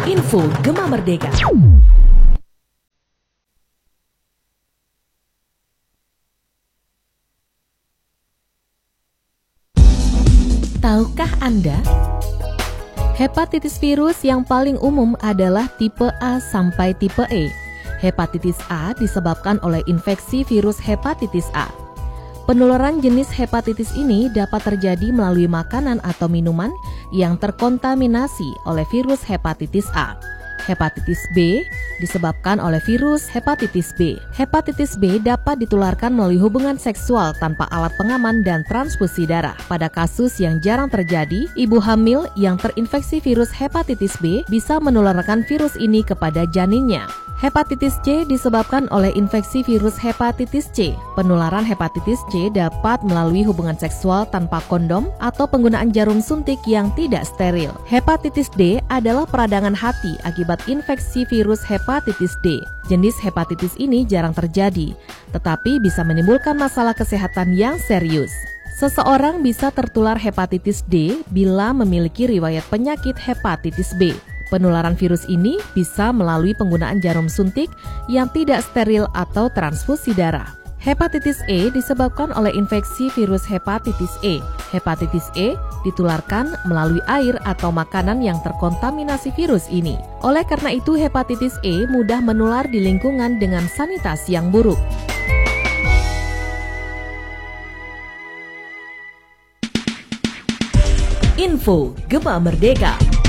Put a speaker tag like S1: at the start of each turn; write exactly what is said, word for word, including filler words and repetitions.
S1: Info Gema Merdeka. Tahukah Anda? Hepatitis virus yang paling umum adalah tipe A sampai tipe E. Hepatitis A disebabkan oleh infeksi virus hepatitis A. Penularan jenis hepatitis ini dapat terjadi melalui makanan atau minuman yang terkontaminasi oleh virus hepatitis A. Hepatitis B disebabkan oleh virus hepatitis B. Hepatitis B dapat ditularkan melalui hubungan seksual tanpa alat pengaman dan transfusi darah. Pada kasus yang jarang terjadi, ibu hamil yang terinfeksi virus hepatitis B bisa menularkan virus ini kepada janinnya. Hepatitis C disebabkan oleh infeksi virus hepatitis C. Penularan hepatitis C dapat melalui hubungan seksual tanpa kondom atau penggunaan jarum suntik yang tidak steril. Hepatitis D adalah peradangan hati akibat infeksi virus hepatitis D. Jenis hepatitis ini jarang terjadi, tetapi bisa menimbulkan masalah kesehatan yang serius. Seseorang bisa tertular hepatitis D bila memiliki riwayat penyakit hepatitis B. Penularan virus ini bisa melalui penggunaan jarum suntik yang tidak steril atau transfusi darah. Hepatitis E disebabkan oleh infeksi virus hepatitis E. Hepatitis E ditularkan melalui air atau makanan yang terkontaminasi virus ini. Oleh karena itu, hepatitis E mudah menular di lingkungan dengan sanitasi yang buruk. Info Gema Merdeka.